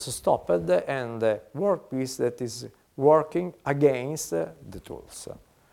stopped and the workpiece that is working against the tools.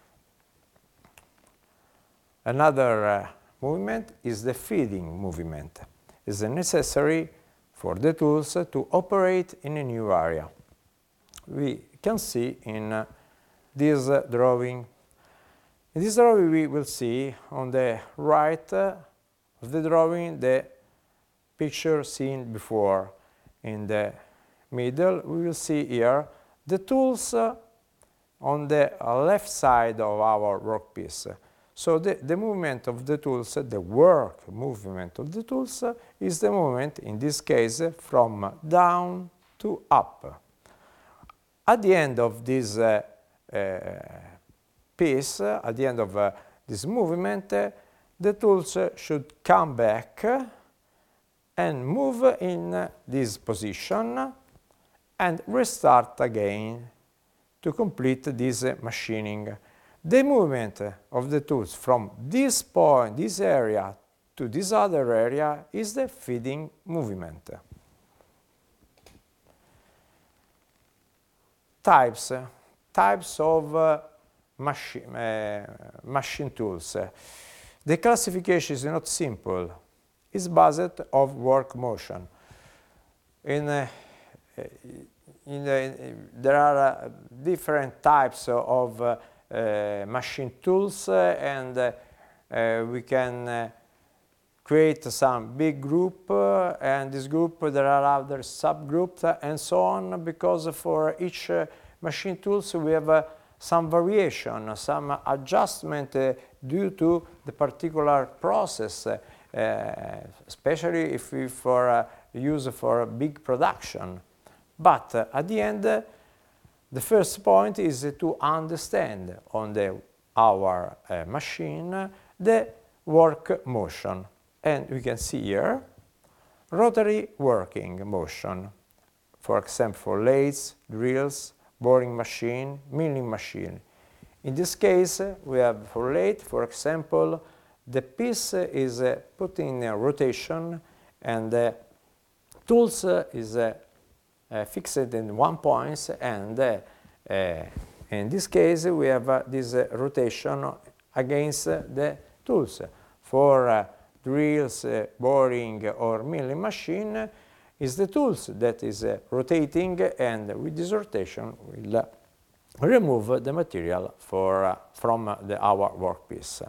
Another movement is the feeding movement. It is necessary for the tools to operate in a new area. We can see in this drawing. In this drawing we will see on the right of the drawing the picture seen before. In the middle we will see here the tools on the left side of our workpiece. So the movement of the tools, the work movement of the tools is the movement, in this case, from down to up. At the end of this piece, at the end of this movement, the tools should come back and move in this position and restart again to complete this machining. The movement of the tools from this point, this area, to this other area is the feeding movement. Types of machine tools. The classification is not simple. It's based on work motion. There are different types of machine tools, and we can create some big group, and this group there are other subgroups and so on, because for each machine tools we have some variation, some adjustment due to the particular process, especially if we use for big production. But at the end, the first point is to understand on our machine the work motion. And we can see here rotary working motion, for example, for lathes, drills, boring machine, milling machine. In this case, we have for lathe, for example, the piece is put in rotation and the tools is fixed in one point, and in this case we have this rotation against the tools. For drills, boring or milling machine is the tools that is rotating, and with this rotation will remove the material from our workpiece.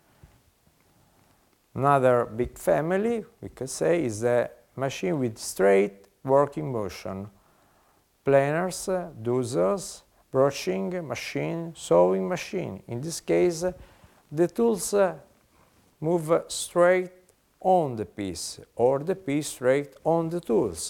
Another big family, we could say, is the machine with straight working motion. Planers, dozers, broaching machine, sewing machine. In this case, the tools move straight on the piece, or the piece straight on the tools.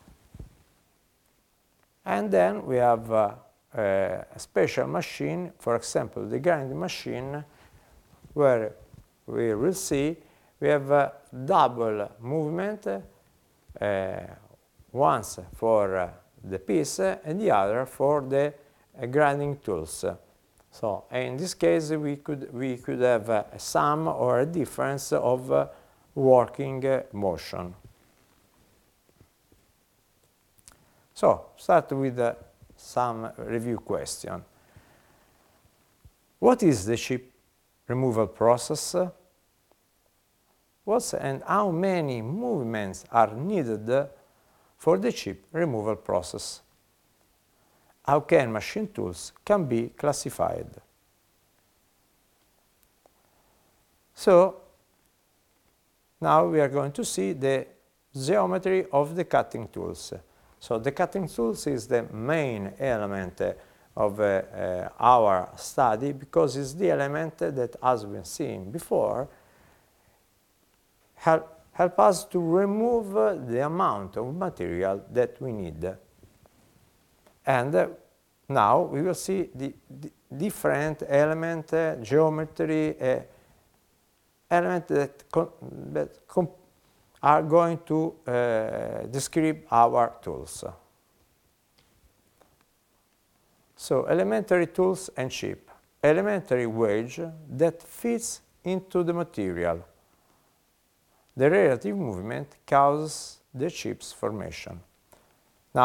And then we have a special machine, for example, the grinding machine, where we will see we have a double movement, once for the piece and the other for the grinding tools. So in this case we could have a sum or a difference of working motion. So start with some review question. What is the chip removal process? What and how many movements are needed for the chip removal process? How can machine tools can be classified? So now we are going to see the geometry of the cutting tools. So the cutting tools is the main element of our study, because it's the element that, as we've seen before, help us to remove the amount of material that we need. And now we will see the different element, geometry, elements that are going to describe our tools. So elementary tools and chip. Elementary wedge that fits into the material. The relative movement causes the chip's formation.